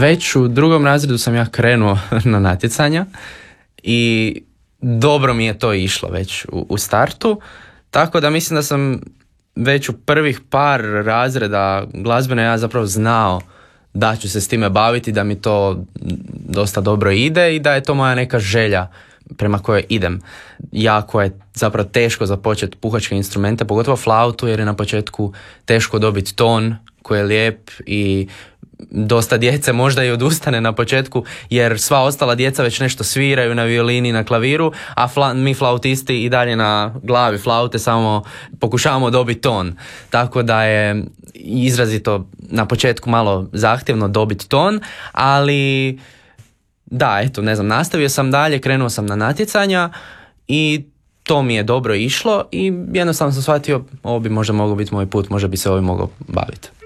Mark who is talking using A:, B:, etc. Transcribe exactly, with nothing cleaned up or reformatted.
A: Već u drugom razredu sam ja krenuo na natjecanja i dobro mi je to išlo već u, u startu, tako da mislim da sam već u prvih par razreda glazbene ja zapravo znao da ću se s time baviti, da mi to dosta dobro ide i da je to moja neka želja prema kojoj idem. Jako je zapravo teško započeti puhačke instrumente, pogotovo flautu, jer je na početku teško dobiti ton koji je lijep i dosta djece možda i odustane na početku, jer sva ostala djeca već nešto sviraju na violini, na klaviru, a fla, mi flautisti i dalje na glavi flaute samo pokušavamo dobiti ton. Tako da je izrazito na početku malo zahtjevno dobiti ton, ali da, eto, ne znam, nastavio sam dalje, krenuo sam na natjecanja i to mi je dobro išlo i jednostavno sam shvatio, ovo bi možda mogao biti moj put, možda bi se ovim mogao baviti.